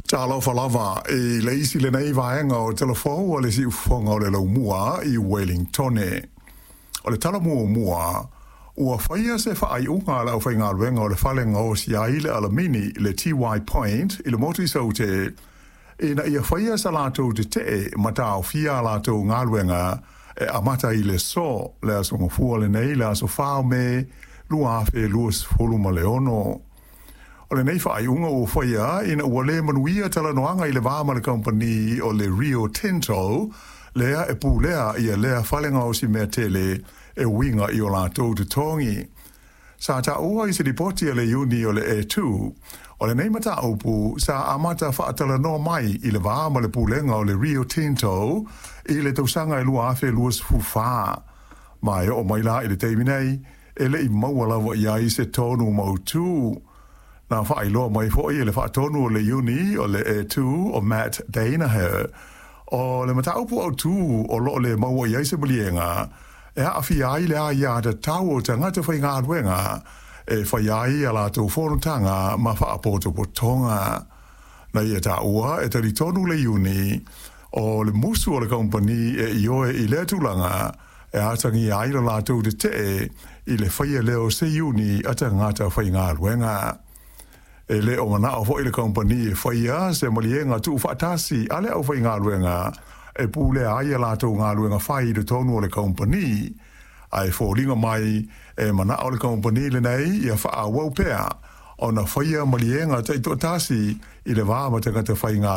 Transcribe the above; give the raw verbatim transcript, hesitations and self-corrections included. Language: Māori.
Talo falava e le isi le nei vaenga o telefo o le si ufonga o le lau mua i Wellington. O le tala mua mua, ua whaia se wha ai unga la o whai ngā ruenga o le whalenga o si aile ala mini le T Y Point i le moti sau te e na ia whaia sa lātou te te matao fia lātou ngā ruenga e amata i le so le asonga fua le nei le aso whao me lua awhi luas fuluma le ono. O le nei whaai unga o whaia ina ua le manuia tala noanga i le vāma le company o le Rio Tinto lea e pū lea ia lea whalenga o si mea tele e winga i o lātou te tongi. Sa ta ua i se dipoti a le uni o le E two, o le nei mata upu sa amata whaatala no mai i le vāma le pūlenga o le Rio Tinto i le tausanga i lua awhi luas fuwha. Mai o mai la i le teiminei e le i maua lawa i ai se tonu mautu. Na whaai loa mai fōi e le whaatonu o le uni o le E two o Matt Danaher. O le mataupu au tū o lo le maua i aise malienga e haafi ai le a ia te tau o te ngata whai ngā ruenga e whai ai a la tō whonutanga ma whaapoto po tonga. Na ia tā ua e tari tonu le uni o le musu o le company e ioe i le tūlanga e atangi ai la la tō te te i le whai leo se uni a te ngata whai ngā ruenga. E le o mana o fo ile company e whaia se malienga tu whaatasi ale au whai ngā ruenga e pūle aia lātou ngā ruenga whai de tonu o le company. Ai fōringa mai e mana o le company le nei ia wha a wau pēa o na whaia malienga te ito atasi i le vāma te kata whai ngā